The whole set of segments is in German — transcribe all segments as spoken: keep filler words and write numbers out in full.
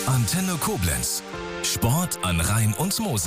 Antenne Koblenz. Sport an Rhein und Mosel.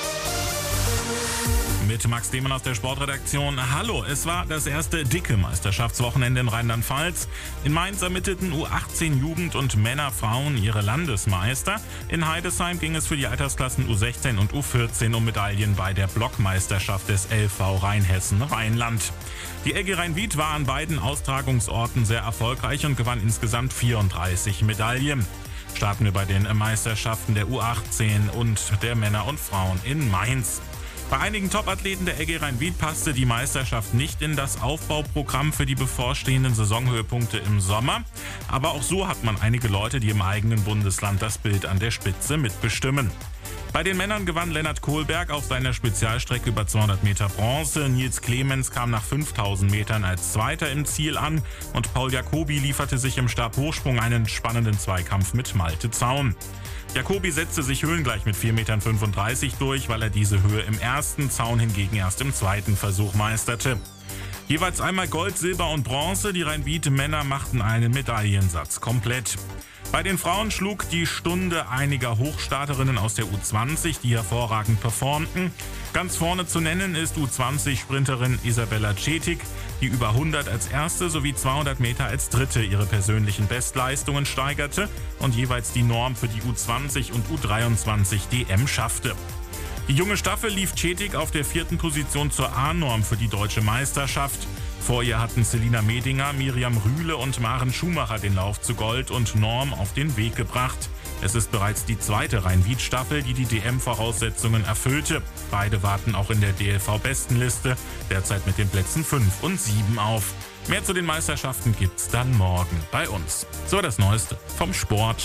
Mit Max Demann aus der Sportredaktion. Hallo, es war das erste dicke Meisterschaftswochenende in Rheinland-Pfalz. In Mainz ermittelten U achtzehn Jugend- und Männer-Frauen ihre Landesmeister. In Heidesheim ging es für die Altersklassen U sechzehn und U vierzehn um Medaillen bei der Blockmeisterschaft des L V Rheinhessen-Rheinland. Die L G Rhein-Wied war an beiden Austragungsorten sehr erfolgreich und gewann insgesamt vierunddreißig Medaillen. Starten wir bei den Meisterschaften der U achtzehn und der Männer und Frauen in Mainz. Bei einigen Topathleten der L G Rhein-Wied passte die Meisterschaft nicht in das Aufbauprogramm für die bevorstehenden Saisonhöhepunkte im Sommer. Aber auch so hat man einige Leute, die im eigenen Bundesland das Bild an der Spitze mitbestimmen. Bei den Männern gewann Lennart Kohlberg auf seiner Spezialstrecke über zweihundert Meter Bronze. Nils Clemens kam nach fünftausend Metern als Zweiter im Ziel an und Paul Jacobi lieferte sich im Stabhochsprung einen spannenden Zweikampf mit Malte Zaun. Jacobi setzte sich höhengleich mit vier Komma fünfunddreißig Metern durch, weil er diese Höhe im ersten, Zaun hingegen erst im zweiten Versuch meisterte. Jeweils einmal Gold, Silber und Bronze, die Rhein-Wied-Männer machten einen Medaillensatz komplett. Bei den Frauen schlug die Stunde einiger Hochstarterinnen aus der U zwanzig, die hervorragend performten. Ganz vorne zu nennen ist U zwanzig-Sprinterin Isabella Cetic, die über hundert als erste sowie zweihundert Meter als dritte ihre persönlichen Bestleistungen steigerte und jeweils die Norm für die U zwanzig und U dreiundzwanzig D M schaffte. Die junge Staffel lief Cetic auf der vierten Position zur A-Norm für die deutsche Meisterschaft. Vor ihr hatten Selina Medinger, Miriam Rühle und Maren Schumacher den Lauf zu Gold und Norm auf den Weg gebracht. Es ist bereits die zweite Rhein-Wied-Staffel, die die D M-Voraussetzungen erfüllte. Beide warten auch in der D L V-Bestenliste, derzeit mit den Plätzen fünf und sieben auf. Mehr zu den Meisterschaften gibt's dann morgen bei uns. So das Neueste vom Sport.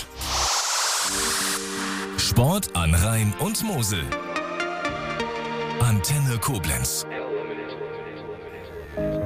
Sport an Rhein und Mosel. Antenne Koblenz.